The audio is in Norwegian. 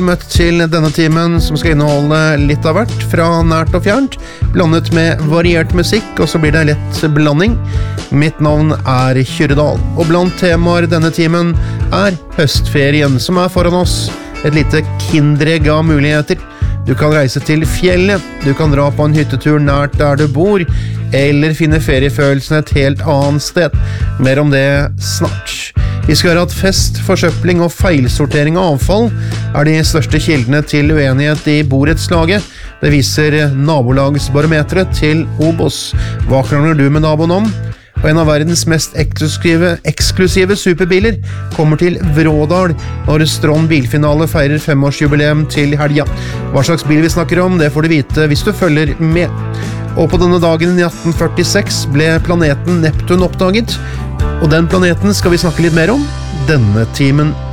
Møtt til denne timen som skal inneholde litt av hvert, fra nært og fjernt, blandet med variert musikk, og så blir det lett blanding. Mitt navn er Kyrre Dahl, og blant temaer denne timen er høstferien som er foran oss. Et lite kinderegg av muligheter. Du kan reise til fjellet, du kan dra på en hyttetur nært der du bor, eller finne feriefølelsen et helt annet sted. Mer om det snart. Vi skal høre at fest, forsøpling og feilsortering av avfall er de største kildene til uenighet i borettslaget. Det viser nabolagsbarometeret til Obos. Hva krangler du med naboen om? Og en av verdens mest eksklusive superbiler kommer til Vrådal når Stron bilfinale feirer 5-årsjubileum til helga. Hva slags bil vi snakker om, det får du vite hvis du følger med. Og på denne dagen i 1846 ble planeten Neptun oppdaget, og den planeten skal vi snakke litt mer om denne timen.